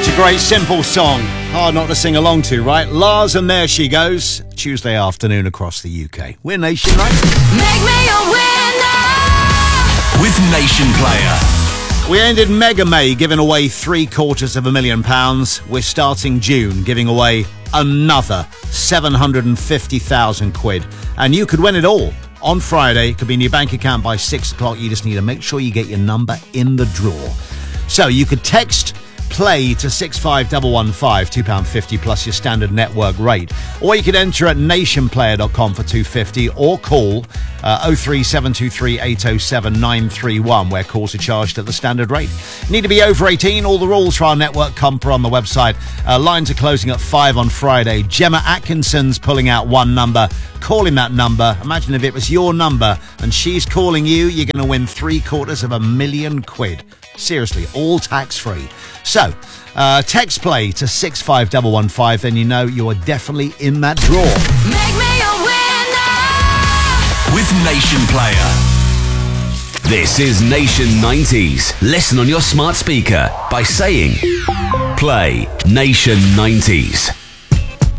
Great simple song, hard not to sing along to, right? Lars and There She Goes, Tuesday afternoon across the UK. We're Nation, right? Make me a winner with Nation Player. We ended Mega May giving away £750,000. We're starting June giving away another 750,000 quid. And you could win it all on Friday. It could be in your bank account by 6 o'clock. You just need to make sure you get your number in the draw. So you could text play to 65115, £2.50 plus your standard network rate. Or you could enter at nationplayer.com for £2.50 or call 03723 807 931 where calls are charged at the standard rate. Need to be over 18. All the rules for our network come on the website. Lines are closing at 5 on Friday. Gemma Atkinson's pulling out one number. Calling that number. Imagine if it was your number and she's calling you, you're going to win £750,000. Seriously, all tax-free. So, text play to 65115, then you know you are definitely in that draw. Make me a winner with Nation Player. This is Nation 90s. Listen on your smart speaker by saying, play Nation 90s.